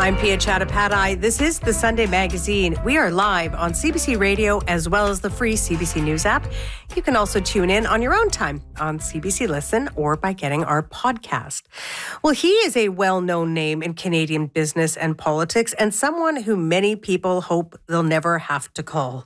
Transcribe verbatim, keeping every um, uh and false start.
I'm Pia Chattopadhyay. This is the Sunday Magazine. We are live on C B C Radio as well as the free C B C News app. You can also tune in on your own time on C B C Listen or by getting our podcast. Well, he is a well-known name in Canadian business and politics and someone who many people hope they'll never have to call